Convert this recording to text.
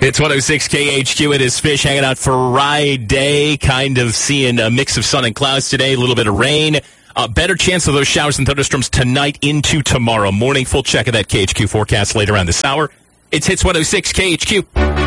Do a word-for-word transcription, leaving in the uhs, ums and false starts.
It's one oh six K H Q. It is Fish hanging out Friday, kind of seeing a mix of sun and clouds today, a little bit of rain. Uh, better chance of those showers and thunderstorms tonight into tomorrow morning. Full check of that K H Q forecast later on this hour. It's Hits one oh six K H Q.